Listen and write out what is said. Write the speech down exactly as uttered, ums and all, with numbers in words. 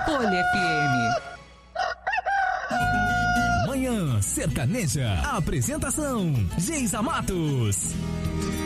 Folha F M. Manhã Sertaneja. Apresentação: Geisa Matos.